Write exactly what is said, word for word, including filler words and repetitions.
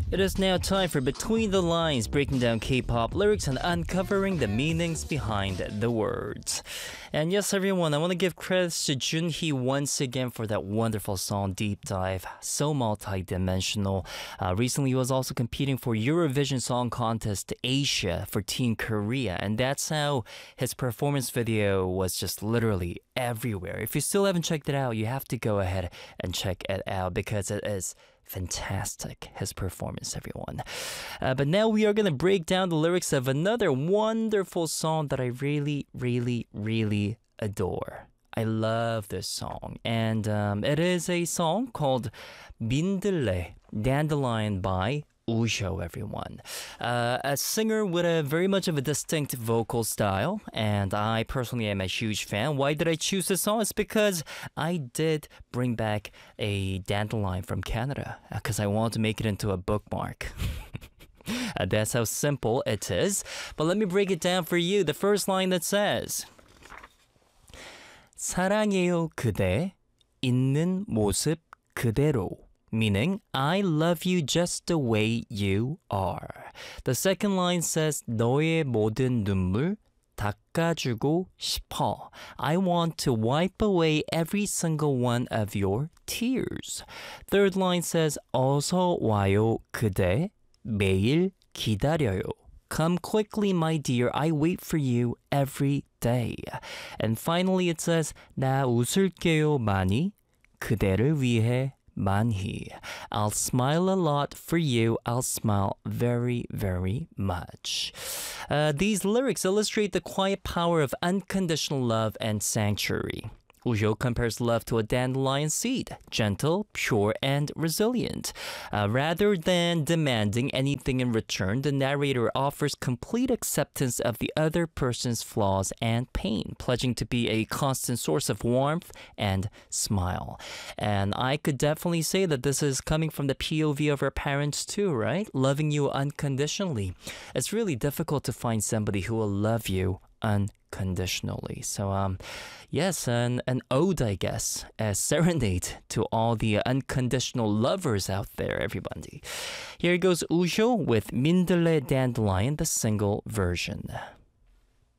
It is now time for Between the Lines, breaking down K-pop lyrics and uncovering the meanings behind the words. And yes, everyone, I want to give credits to Junhee once again for that wonderful song, Deep Dive. So multi-dimensional. Uh, recently, he was also competing for Eurovision Song Contest Asia for Team Korea, and that's how his performance video was just literally everywhere. If you still haven't checked it out, you have to go ahead and check it out because it is fantastic, his performance, everyone. Uh, but now we are going to break down the lyrics of another wonderful song that I really, really, really adore. I love this song. And um, it is a song called 민들레, Dandelion by Ujo, everyone. Uh, a singer with a very much of a distinct vocal style, and I personally am a huge fan. Why did I choose this song? It's because I did bring back a dandelion from Canada because I wanted to make it into a bookmark. uh, that's how simple it is. But let me break it down for you. The first line that says 사랑해요 그대 있는 모습 그대로, meaning I love you just the way you are. The second line says 너의 모든 눈물 닦아주고 싶어. I want to wipe away every single one of your tears. Third line says 어서 와요 그대 매일 기다려요. Come quickly, my dear, I wait for you every day. And finally it says 나 웃을게요 많이 그대를 위해 많이. I'll smile a lot for you. I'll smile very, very much. Uh, these lyrics illustrate the quiet power of unconditional love and sanctuary. Ujo compares love to a dandelion seed, gentle, pure, and resilient. Uh, rather than demanding anything in return, the narrator offers complete acceptance of the other person's flaws and pain, pledging to be a constant source of warmth and smile. And I could definitely say that this is coming from the P O V of our parents too, right? Loving you unconditionally. It's really difficult to find somebody who will love you unconditionally. So, um, yes, an, an ode, I guess, a serenade to all the unconditional lovers out there, everybody. Here goes Ujo with 민들레 Dandelion, the single version.